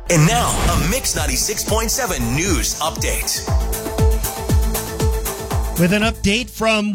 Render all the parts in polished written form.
And now, a Mix 96.7 news update. With an update from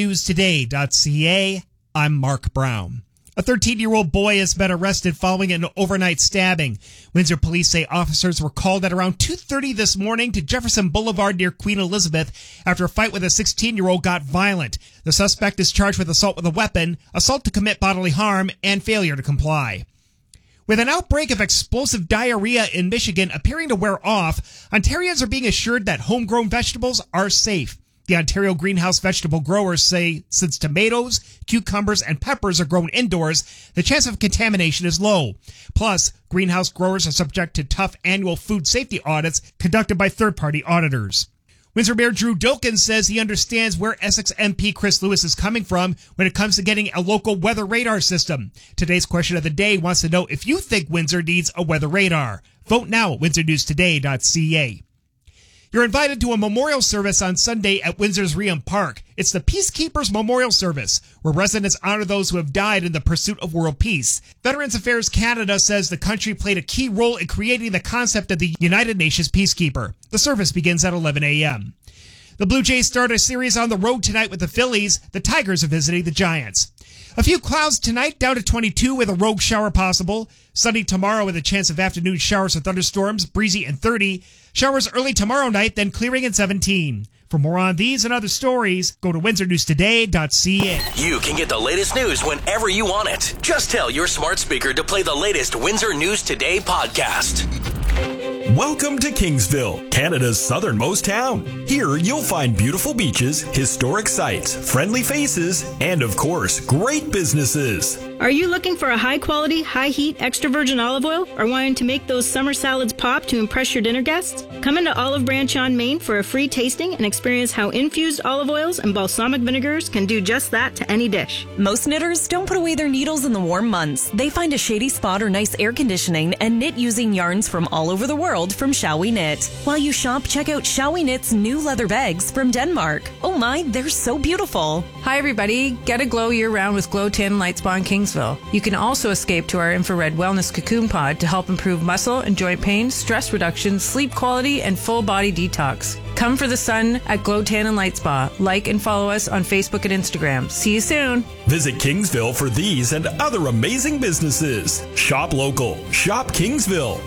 WindsorNewsToday.ca, I'm Mark Brown. A 13-year-old boy has been arrested following an overnight stabbing. Windsor police say officers were called at around 2:30 this morning to Jefferson Boulevard near Queen Elizabeth after a fight with a 16-year-old got violent. The suspect is charged with assault with a weapon, assault to commit bodily harm, and failure to comply. With an outbreak of explosive diarrhea in Michigan appearing to wear off, Ontarians are being assured that homegrown vegetables are safe. The Ontario greenhouse vegetable growers say since tomatoes, cucumbers, and peppers are grown indoors, the chance of contamination is low. Plus, greenhouse growers are subject to tough annual food safety audits conducted by third-party auditors. Windsor Mayor Drew Dilkens says he understands where Essex MP Chris Lewis is coming from when it comes to getting a local weather radar system. Today's question of the day wants to know if you think Windsor needs a weather radar. Vote now at WindsorNewsToday.ca. You're invited to a memorial service on Sunday at Windsor's Reham Park. It's the Peacekeepers Memorial Service, where residents honor those who have died in the pursuit of world peace. Veterans Affairs Canada says the country played a key role in creating the concept of the United Nations Peacekeeper. The service begins at 11 a.m. The Blue Jays start a series on the road tonight with the Phillies. The Tigers are visiting the Giants. A few clouds tonight, down to 22 with a rogue shower possible. Sunny tomorrow with a chance of afternoon showers or thunderstorms, breezy and 30. Showers early tomorrow night, then clearing at 17. For more on these and other stories, go to WindsorNewsToday.ca. You can get the latest news whenever you want it. Just tell your smart speaker to play the latest Windsor News Today podcast. Welcome to Kingsville, Canada's southernmost town. Here you'll find beautiful beaches, historic sites, friendly faces, and of course, great businesses. Are you looking for a high-quality, high-heat, extra virgin olive oil or wanting to make those summer salads pop to impress your dinner guests? Come into Olive Branch on Main for a free tasting and experience how infused olive oils and balsamic vinegars can do just that to any dish. Most knitters don't put away their needles in the warm months. They find a shady spot or nice air conditioning and knit using yarns from all over the world from Shall We Knit. While you shop, check out Shall We Knit's new leather bags from Denmark. Oh my, they're so beautiful. Hi everybody, get a glow year-round with Glow Tin Light Spa in Kingsville. You can also escape to our infrared wellness cocoon pod to help improve muscle and joint pain, stress reduction, sleep quality, and full body detox. Come for the sun at Glow Tan and Light Spa. Like and follow us on Facebook and Instagram. See you soon. Visit Kingsville for these and other amazing businesses. Shop local. Shop Kingsville.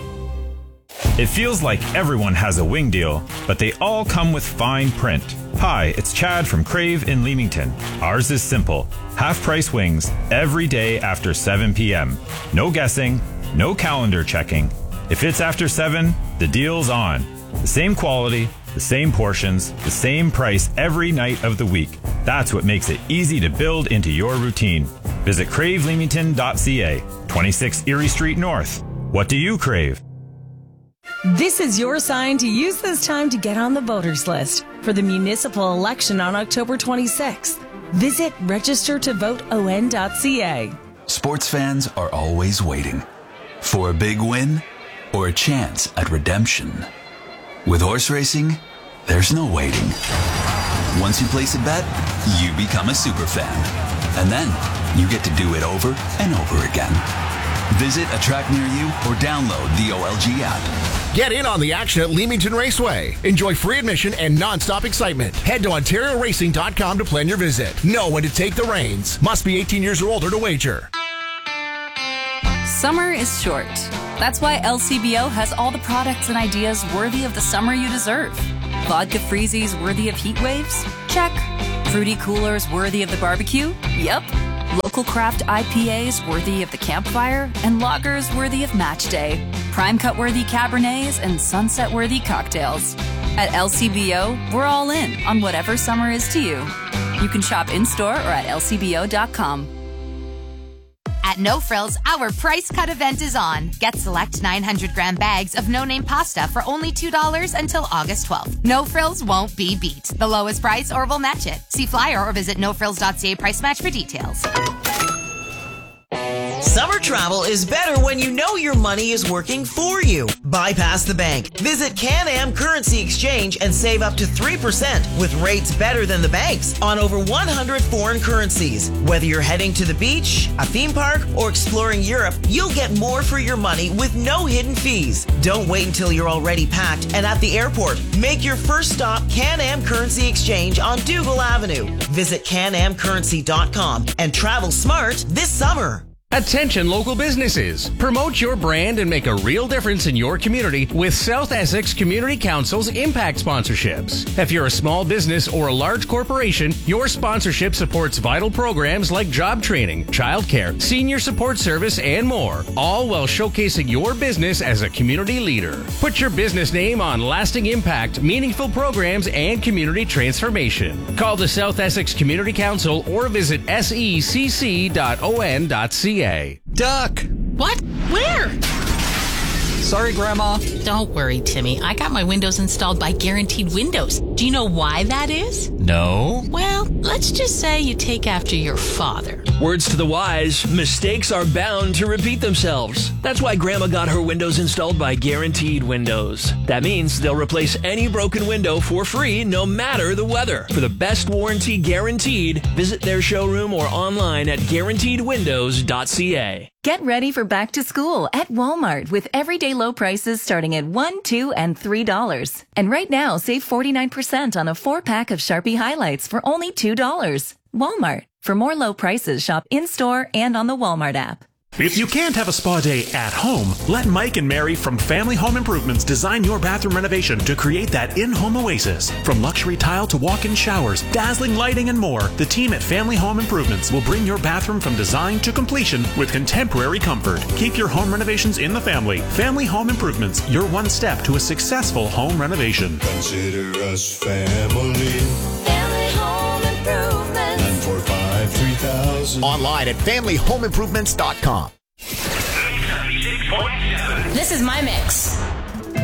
It feels like everyone has a wing deal, but they all come with fine print. Hi, it's Chad from Crave in Leamington. Ours is simple. Half-price wings every day after 7 p.m. No guessing, no calendar checking. If it's after 7, the deal's on. The same quality, the same portions, the same price every night of the week. That's what makes it easy to build into your routine. Visit craveleamington.ca, 26 Erie Street North. What do you crave? This is your sign to use this time to get on the voters list for the municipal election on October 26th. Visit registertovoteon.ca. Sports fans are always waiting for a big win or a chance at redemption. With horse racing, there's no waiting. Once you place a bet, you become a super fan. And then you get to do it over and over again. Visit a track near you or download the OLG app. Get in on the action at Leamington Raceway. Enjoy free admission and non-stop excitement. Head to OntarioRacing.com to plan your visit. Know when to take the reins. Must be 18 years or older to wager. Summer is short. That's why LCBO has all the products and ideas worthy of the summer you deserve. Vodka freezies worthy of heat waves? Check. Fruity coolers worthy of the barbecue? Yep. Local craft IPAs worthy of the campfire, and lagers worthy of match day. Prime cut worthy Cabernets and sunset worthy cocktails. At LCBO, we're all in on whatever summer is to you. You can shop in-store or at lcbo.com. At No Frills, our price cut event is on. Get select 900-gram bags of no-name pasta for only $2 until August 12th. No Frills won't be beat. The lowest price or we'll match it. See flyer or visit nofrills.ca price match for details. Summer travel is better when you know your money is working for you. Bypass the bank. Visit Can-Am Currency Exchange and save up to 3% with rates better than the banks on over 100 foreign currencies. Whether you're heading to the beach, a theme park, or exploring Europe, you'll get more for your money with no hidden fees. Don't wait until you're already packed and at the airport. Make your first stop Can-Am Currency Exchange on Dougal Avenue. Visit canamcurrency.com and travel smart this summer. Attention local businesses. Promote your brand and make a real difference in your community with South Essex Community Council's Impact Sponsorships. If you're a small business or a large corporation, your sponsorship supports vital programs like job training, childcare, senior support service, and more, all while showcasing your business as a community leader. Put your business name on lasting impact, meaningful programs, and community transformation. Call the South Essex Community Council or visit secc.on.ca. Duck! What? Where? Sorry, Grandma. Don't worry, Timmy. I got my windows installed by Guaranteed Windows. Do you know why that is? No. Well, let's just say you take after your father. Words to the wise, mistakes are bound to repeat themselves. That's why Grandma got her windows installed by Guaranteed Windows. That means they'll replace any broken window for free, no matter the weather. For the best warranty guaranteed, visit their showroom or online at guaranteedwindows.ca. Get ready for back to school at Walmart with everyday low prices starting at $1, $2, and $3. And right now, save 49% on a 4-pack of Sharpie highlights for only $2. Walmart. For more low prices, shop in-store and on the Walmart app. If you can't have a spa day at home, let Mike and Mary from Family Home Improvements design your bathroom renovation to create that in-home oasis. From luxury tile to walk-in showers, dazzling lighting, and more, the team at Family Home Improvements will bring your bathroom from design to completion with contemporary comfort. Keep your home renovations in the family. Family Home Improvements, your one step to a successful home renovation. Consider us family. Family Home Improvements. 945-3000. Online at familyhomeimprovements.com. This is my mix.